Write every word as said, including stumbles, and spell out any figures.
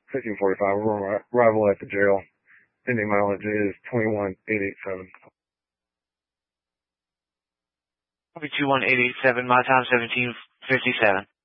fifteen forty-five. We're arrival at the jail. Pending mileage is twenty-one eight eighty-seven. Copy two one eight eight seven, my time seventeen fifty-seven.